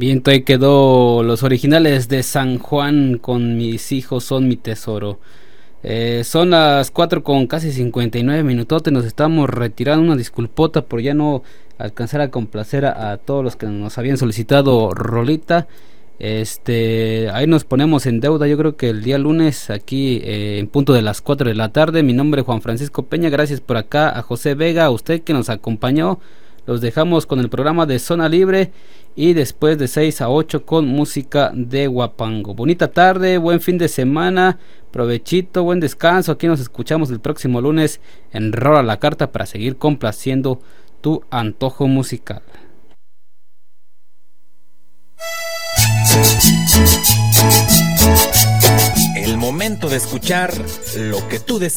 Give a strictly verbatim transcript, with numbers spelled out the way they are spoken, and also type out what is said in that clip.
Bien, ahí quedó los originales de San Juan con Mis hijos son mi tesoro. Eh, son las cuatro con casi cincuenta y nueve minutos. Nos estamos retirando. Una disculpota por ya no alcanzar a complacer a, a todos los que nos habían solicitado rolita. Este, ahí nos ponemos en deuda. Yo creo que el día lunes, aquí eh, en punto de las cuatro de la tarde. Mi nombre es Juan Francisco Peña. Gracias por acá a José Vega, a usted que nos acompañó. Los dejamos con el programa de Zona Libre y después de seis a ocho con música de Huapango. Bonita tarde, buen fin de semana, provechito, buen descanso. Aquí nos escuchamos el próximo lunes en Rola la Carta para seguir complaciendo tu antojo musical. El momento de escuchar lo que tú deseas.